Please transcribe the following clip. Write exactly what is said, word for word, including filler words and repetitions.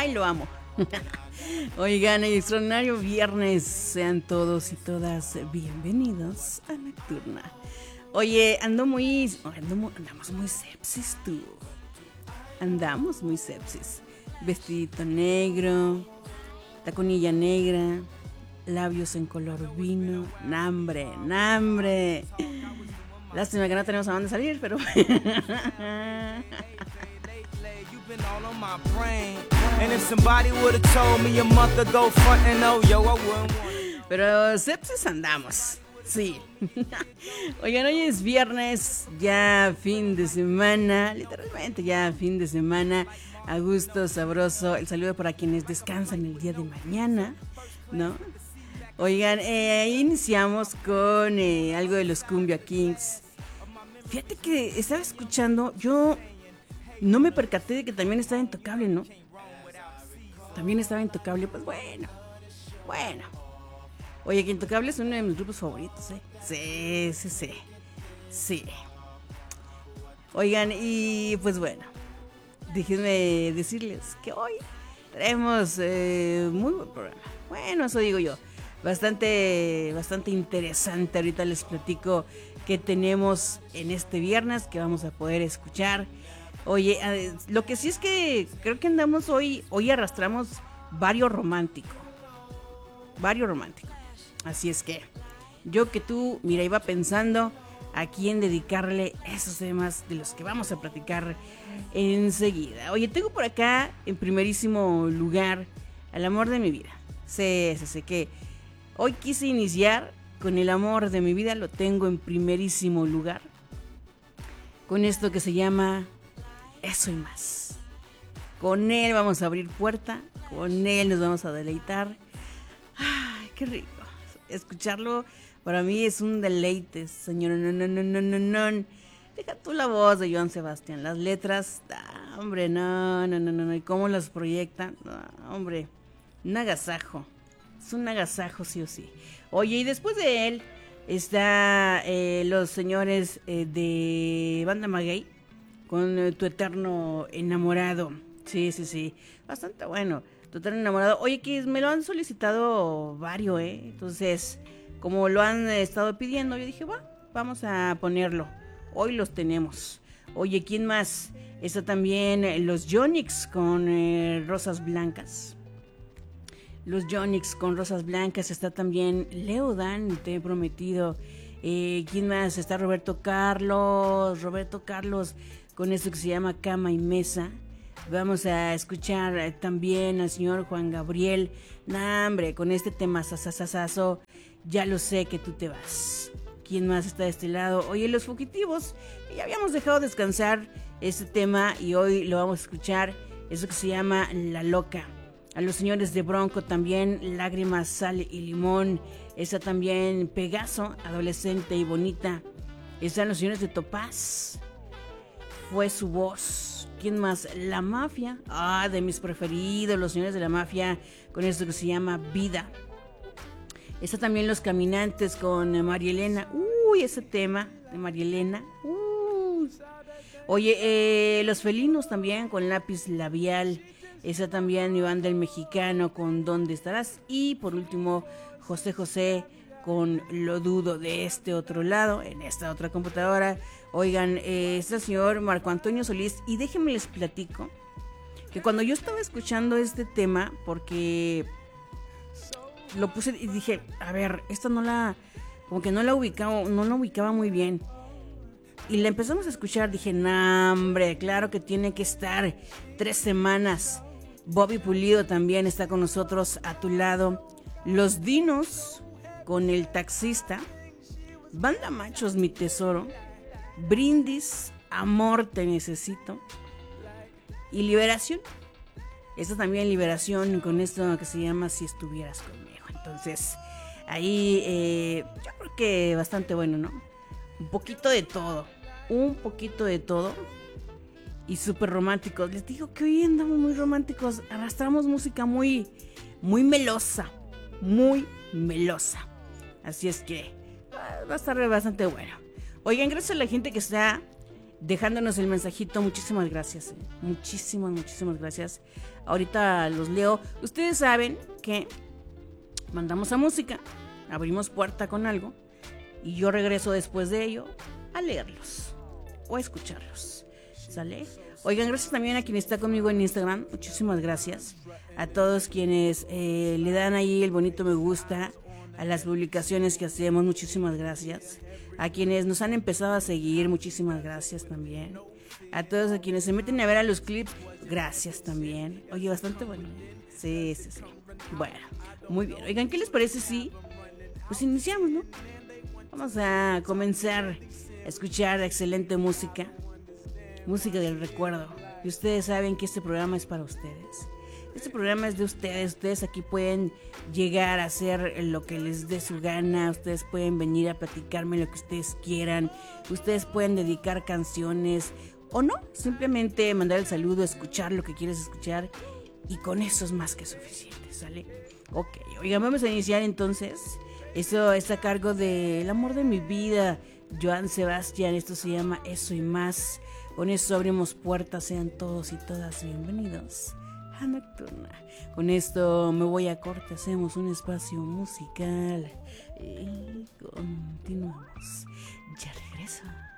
Ay, lo amo. Oigan, el extraordinario viernes. Sean todos y todas bienvenidos a Nocturna. Oye, ando muy... Ando muy andamos muy sepsis, tú. Andamos muy sepsis. Vestidito negro, taconilla negra, labios en color vino. Nambre, nambre. Lástima que no tenemos a dónde salir, pero... Pero sepsis andamos, sí. Oigan, hoy es viernes, ya fin de semana, literalmente ya fin de semana, a gusto, sabroso. El saludo para quienes descansan el día de mañana, ¿no? Oigan, eh, iniciamos con eh, algo de los Cumbia Kings. Fíjate que estaba escuchando, yo no me percaté de que también estaba Intocable, ¿no? También estaba Intocable, pues bueno, bueno. Oye, que Intocable es uno de mis grupos favoritos, ¿eh? Sí, sí, sí, sí. Oigan, y pues bueno, déjenme decirles que hoy traemos eh, muy buen programa. Bueno, eso digo yo, bastante, bastante interesante. Ahorita les platico qué tenemos en este viernes que vamos a poder escuchar. Oye, lo que sí es que creo que andamos hoy, hoy arrastramos varios romántico, varios romántico. Así es que yo que tú, mira, iba pensando a quién dedicarle esos temas de los que vamos a platicar enseguida. Oye, tengo por acá en primerísimo lugar al amor de mi vida. Sé, sé, sé que hoy quise iniciar con el amor de mi vida, lo tengo en primerísimo lugar, con esto que se llama... Eso y más. Con él vamos a abrir puerta, con él nos vamos a deleitar. Ay, qué rico. Escucharlo para mí es un deleite, señor. No, no, no, no, no, no. Deja tú la voz de Joan Sebastián, las letras, ah, hombre, no, no, no, no, no. Y cómo las proyectan, no, hombre, un agasajo. Es un agasajo, sí o sí. Oye, y después de él está eh, los señores eh, de Banda Maguey. Con eh, Tu Eterno Enamorado. Sí, sí, sí. Bastante bueno. Tu Eterno Enamorado. Oye, que me lo han solicitado varios, ¿eh? Entonces, como lo han eh, estado pidiendo, yo dije, va, vamos a ponerlo. Hoy los tenemos. Oye, ¿quién más? Está también eh, los Yonix con eh, Rosas Blancas. Los Yonix con Rosas Blancas. Está también Leo Dan, Te He Prometido. Eh, ¿Quién más? Está Roberto Carlos. Roberto Carlos con esto que se llama Cama y Mesa. Vamos a escuchar eh, también al señor Juan Gabriel. Nah, hombre, con este tema sasasasazo, Ya lo sé que tú te vas. ¿Quién más está de este lado? Oye, Los Fugitivos. Ya habíamos dejado descansar este tema y hoy lo vamos a escuchar. Eso que se llama La Loca. A los señores de Bronco también, Lágrimas, Sal y Limón. Esa también, Pegaso, Adolescente y Bonita. Están los señores de Topaz. Fue su voz. ¿Quién más? La Mafia. Ah, de mis preferidos, los señores de La Mafia, con esto que se llama Vida. Está también Los Caminantes con María Elena. Uy, ese tema de María Elena. Uy. Oye, eh, Los Felinos también con Lápiz Labial. Esa también, Iván del Mexicano con ¿Dónde estarás? Y por último, José José con Lo dudo, de este otro lado, en esta otra computadora. Oigan, eh, este señor Marco Antonio Solís, y déjenme les platico que cuando yo estaba escuchando este tema, porque lo puse y dije, a ver, esta no la, como que no la ubicaba, no la ubicaba muy bien. Y la empezamos a escuchar, dije, nah, hombre, claro que tiene que estar tres semanas. Bobby Pulido también está con nosotros a tu lado. Los Dinos con El Taxista. Banda Machos, Mi Tesoro. Brindis, Amor, Te Necesito. Y Liberación. Esta también, Liberación, con esto que se llama Si Estuvieras Conmigo. Entonces, ahí eh, yo creo que bastante bueno, ¿no? Un poquito de todo. Un poquito de todo. Y súper románticos. Les digo que hoy andamos muy románticos. Arrastramos música muy, muy melosa. Muy melosa. Así es que va a estar bastante bueno. Oigan, gracias a la gente que está dejándonos el mensajito. Muchísimas gracias, eh. muchísimas, muchísimas gracias. Ahorita los leo. Ustedes saben que mandamos a música, abrimos puerta con algo y yo regreso después de ello a leerlos o a escucharlos. ¿Sale? Oigan, gracias también a quien está conmigo en Instagram. Muchísimas gracias a todos quienes eh, le dan ahí el bonito me gusta a las publicaciones que hacemos. Muchísimas gracias. A quienes nos han empezado a seguir, muchísimas gracias también. A todos a quienes se meten a ver a los clips, gracias también. Oye, bastante bueno. Sí, sí, sí. Bueno, muy bien. Oigan, ¿qué les parece si pues iniciamos, no? Vamos a comenzar a escuchar excelente música. Música del recuerdo. Y ustedes saben que este programa es para ustedes. Este programa es de ustedes. Ustedes aquí pueden llegar a hacer lo que les dé su gana. Ustedes pueden venir a platicarme lo que ustedes quieran. Ustedes pueden dedicar canciones o no. Simplemente mandar el saludo, escuchar lo que quieres escuchar. Y con eso es más que suficiente, ¿sale? Ok, oigan, vamos a iniciar entonces. Eso está a cargo de El amor de mi vida, Joan Sebastián. Esto se llama Eso y Más. Con eso abrimos puertas. Sean todos y todas bienvenidos a Nocturna. Con esto me voy a corte. Hacemos un espacio musical y continuamos. Ya regreso.